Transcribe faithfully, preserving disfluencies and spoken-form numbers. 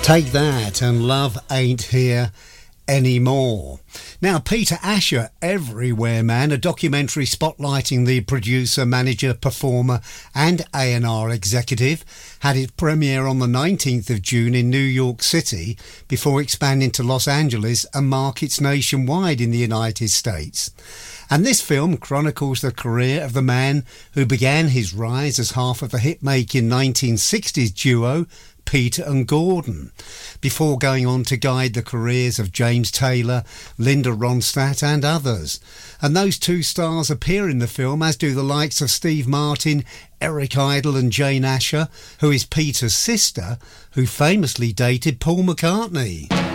Take that and Love Ain't Here Anymore. Now, Peter Asher, Everywhere Man, a documentary spotlighting the producer, manager, performer and A and R executive, had its premiere on the nineteenth of June in New York City before expanding to Los Angeles and markets nationwide in the United States. And this film chronicles the career of the man who began his rise as half of the hit-making nineteen sixties duo Peter and Gordon, before going on to guide the careers of James Taylor, Linda Ronstadt and others. And those two stars appear in the film, as do the likes of Steve Martin, Eric Idle and Jane Asher, who is Peter's sister, who famously dated Paul McCartney.